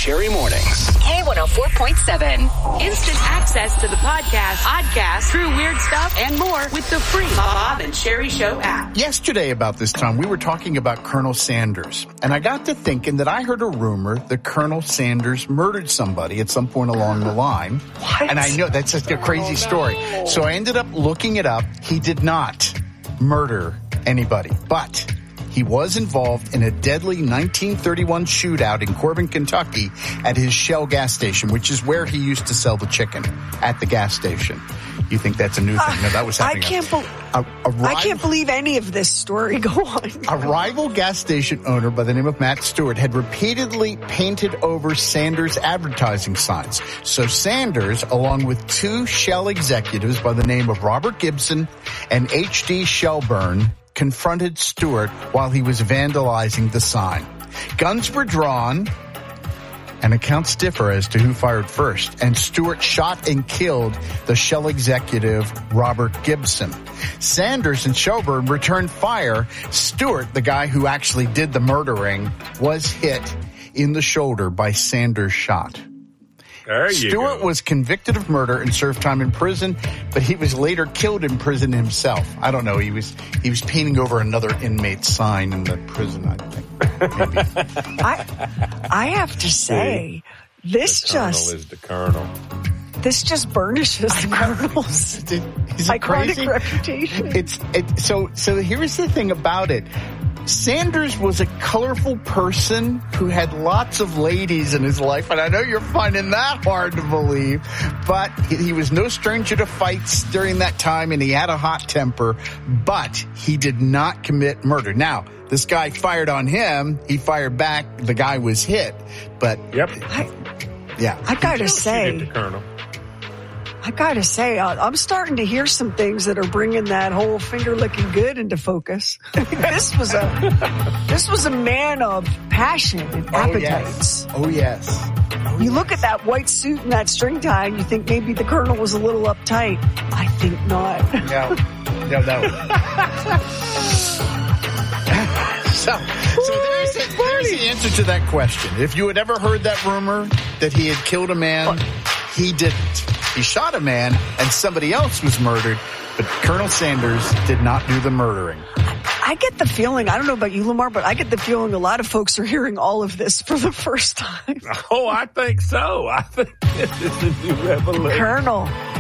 Cherry Mornings. K104.7. Instant access to the podcast, True Weird Stuff, and more with the free Bob and Cherry Show app. Yesterday about this time, we were talking about Colonel Sanders, and I got to thinking that I heard a rumor that Colonel Sanders murdered somebody at some point along the line. What? And I know that's just a crazy story. So I ended up looking it up. He did not murder anybody, but he was involved in a deadly 1931 shootout in Corbin, Kentucky at his Shell gas station, which is where he used to sell the chicken, at the gas station. You think that's a new thing? No, that was happening. I can't believe any of this story. Go on. A rival gas station owner by the name of Matt Stewart had repeatedly painted over Sanders' advertising signs. So Sanders, along with two Shell executives by the name of Robert Gibson and H.D. Shelburne, confronted Stewart while he was vandalizing the sign. Guns were drawn, and accounts differ as to who fired first, and Stewart shot and killed the Shell executive Robert Gibson. Sanders and Shelburne returned fire. Stewart, the guy who actually did the murdering, was hit in the shoulder by Sanders' shot. Stewart was convicted of murder and served time in prison, but he was later killed in prison himself. I don't know. He was painting over another inmate's sign in the prison, I think. Maybe. I have to say, this just burnishes the Colonel's iconic reputation. So here's the thing about it. Sanders was a colorful person who had lots of ladies in his life, and I know you're finding that hard to believe, but he was no stranger to fights during that time, and he had a hot temper, but he did not commit murder. Now, this guy fired on him, he fired back, the guy was hit, but... Yep. I gotta say, I'm starting to hear some things that are bringing that whole finger licking good into focus. This was a man of passion and appetites. Oh yes. You look at that white suit and that string tie, and you think maybe the Colonel was a little uptight. I think not. No. So there's the answer to that question. If you had ever heard that rumor that he had killed a man, he didn't. He shot a man and somebody else was murdered, but Colonel Sanders did not do the murdering. I get the feeling, I don't know about you, Lamar, but I get the feeling a lot of folks are hearing all of this for the first time. Oh, I think so. I think this is a new revelation. Colonel,